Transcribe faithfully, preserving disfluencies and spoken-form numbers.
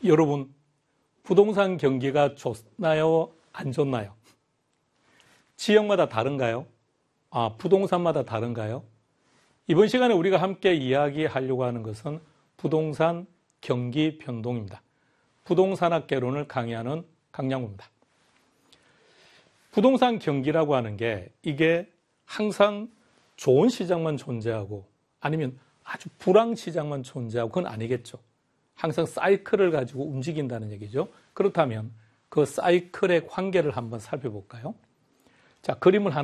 여러분, 부동산 경기가 좋나요? 안 좋나요? 지역마다 다른가요? 아, 부동산마다 다른가요? 이번 시간에 우리가 함께 이야기하려고 하는 것은 부동산 경기 변동입니다. 부동산학개론을 강의하는 강량구입니다. 부동산 경기라고 하는 게 이게 항상 좋은 시장만 존재하고 아니면 아주 불황 시장만 존재하고 그건 아니겠죠. 항상 사이클을 가지고 움직인다는 얘기죠. 그렇다면 그 사이클의 관계를 한번 살펴볼까요? 자, 그림을 하나